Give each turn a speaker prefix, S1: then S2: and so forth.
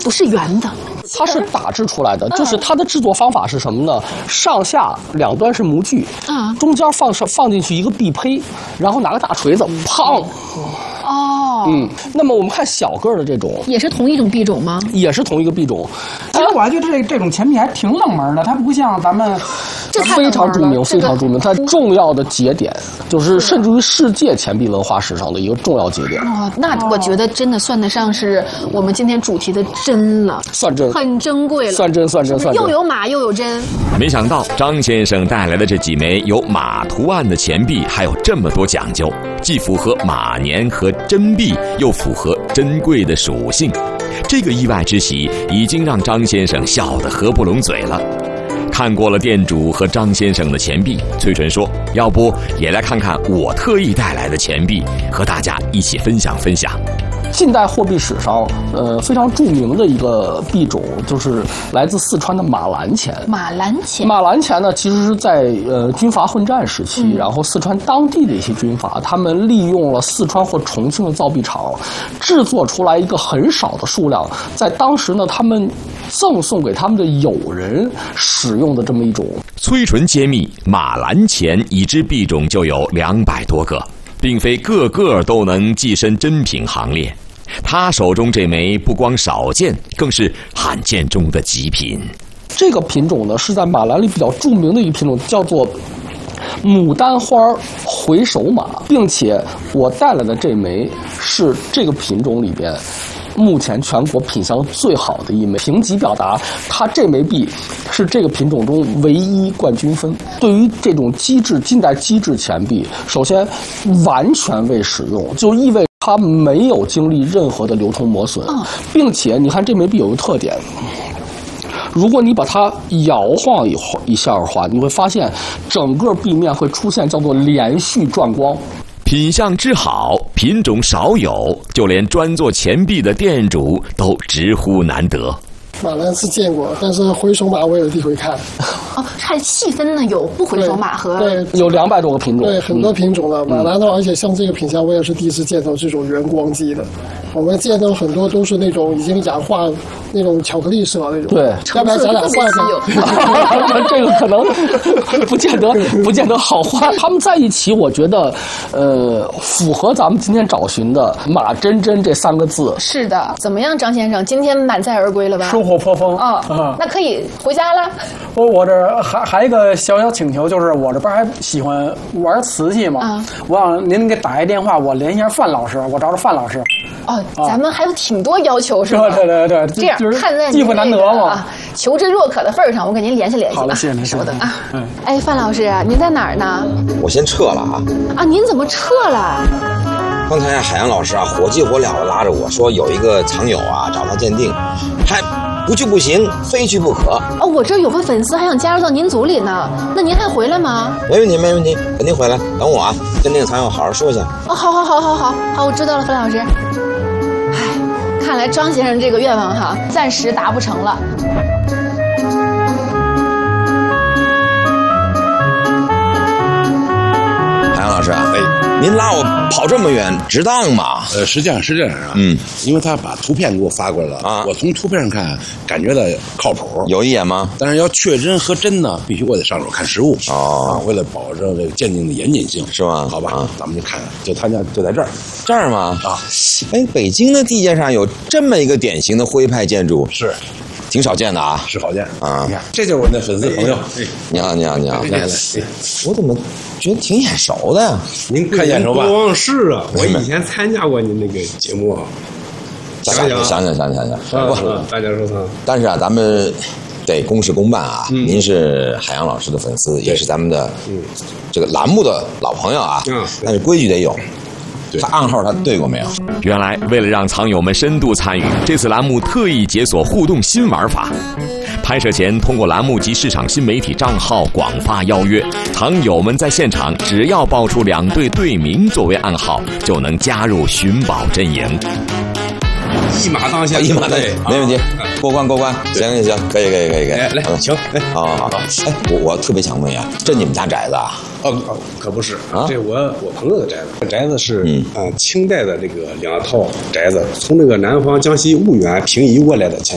S1: 不是圆的。
S2: 它是打制出来的，就是它的制作方法是什么呢？上下两端是模具，中间放进去一个壁胚，然后拿个大锤子，砰。那么我们看小个的这种，
S1: 也是同一种币种吗？
S2: 也是同一个币种。
S3: 其实我还觉得这种钱币还挺冷门的，它不像咱们，
S1: 这
S2: 非常著名，非常著名。它重要的节点，就是甚至于世界钱币文化史上的一个重要节点。
S1: 那我觉得真的算得上是我们今天主题的真了，
S2: 算真，
S1: 很珍贵了。
S2: 算真，
S1: 又有马又有针。
S4: 没想到张先生带来的这几枚有马图案的钱币还有这么多讲究，既符合马年和真币，又符合珍贵的属性。这个意外之喜已经让张先生笑得合不拢嘴了。看过了店主和张先生的钱币，崔纯说：“要不也来看看我特意带来的钱币，和大家一起分享分享。”
S2: 近代货币史上，非常著名的一个币种就是来自四川的马兰钱。
S1: 马兰钱
S2: 呢，其实是在军阀混战时期，然后四川当地的一些军阀，他们利用了四川或重庆的造币厂，制作出来一个很少的数量，在当时呢，他们赠送给他们的友人使用的这么一种。
S4: 崔纯揭秘，马兰钱一支币种就有200多个。并非个个都能跻身珍品行列，他手中这枚不光少见，更是罕见中的极品。
S2: 这个品种呢，是在马兰里比较著名的一个品种，叫做牡丹花回首马，并且我带来的这枚是这个品种里边目前全国品相最好的一枚。评级表达，它这枚币是这个品种中唯一冠军分。对于这种近代机制钱币，首先完全未使用，就意味着它没有经历任何的流通磨损，并且你看这枚币有个特点。如果你把它摇晃一下的话，你会发现整个币面会出现叫做连续转光。
S4: 品相之好，品种少有，就连专做钱币的店主都直呼难得。
S5: 马兰是见过，但是回首马我有第一回看。
S1: 还细分呢，有不回首马和
S5: 对，
S2: 有200多个品种，
S5: 对，很多品种的马兰的，而且像这个品相，我也是第一次见到这种圆光机的。我们见到很多都是那种已经氧化那种巧克力色那种。对，要不然咱俩换
S2: 换。这个可能不见得好换。他们在一起，我觉得，符合咱们今天找寻的“马真真”这3个字。
S1: 是的，怎么样，张先生，今天满载而归了吧？
S3: 收获颇丰
S1: 那可以回家了。
S3: 我这还一个小请求，就是我这边还喜欢玩瓷器嘛，我让您给打一电话，我联系下范老师，我找范老师。
S1: 咱们还有挺多要求是吧？
S3: 对，
S1: 这样看在
S3: 机会难得嘛，
S1: 求知若渴的份上，我给您联系联系吧。
S3: 好了，谢谢您
S1: 说的啊。哎，范老师，您在哪儿呢？
S6: 我先撤了啊。
S1: 您怎么撤了？
S6: 刚才海洋老师火急火燎的拉着我说，有一个藏友找他鉴定，还不去不行，非去不可。
S1: 我这有个粉丝还想加入到您组里呢，那您还回来吗？
S6: 没问题，肯定回来。等我跟那个藏友好好说一下。
S1: 好，我知道了，范老师。看来张先生这个愿望暂时达不成了。
S6: 海洋老师您拉我跑这么远，值当吗？
S7: 实际上是这样因为他把图片给我发过来了我从图片上看，感觉到靠谱，
S6: 有一眼吗？
S7: 但是要确真和真呢，必须我得上手看实物为了保证这个鉴定的严谨性，
S6: 是吗？
S7: 好吧，咱们就看，就他家就在这儿
S6: 吗？北京的地界上有这么一个典型的徽派建筑，
S7: 是。
S6: 挺少见的
S7: 是好见你看，这就是我那粉丝朋友。
S6: 你好，我怎么觉得挺眼熟的呀？
S7: 您看眼熟吧？多忘事我以前参加过您那个节目
S6: 想想，不，
S7: 大家说
S6: 但是咱们得公事公办您是海洋老师的粉丝，也是咱们的这个栏目的老朋友但是规矩得有。他暗号他对过没有？
S4: 原来为了让藏友们深度参与，这次栏目特意解锁互动新玩法。拍摄前通过栏目及市场新媒体账号广发邀约，藏友们在现场只要报出2队队名作为暗号，就能加入寻宝阵营。
S7: 一马当先，
S6: 没问题，过关。行，可以。
S7: 来，行，
S6: 好。我特别想问呀，这你们家宅子
S7: 可不是这我朋友的宅子，宅子是清代的这个2套宅子，从这个南方江西婺源平移过来的。